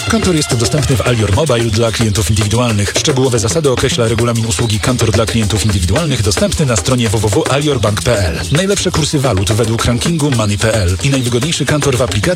Kantor jest dostępny w Alior Mobile dla klientów indywidualnych. Szczegółowe zasady określa regulamin usługi Kantor dla klientów indywidualnych dostępny na stronie www.aliorbank.pl. Najlepsze kursy walut według rankingu Money.pl i najwygodniejszy kantor w aplikacji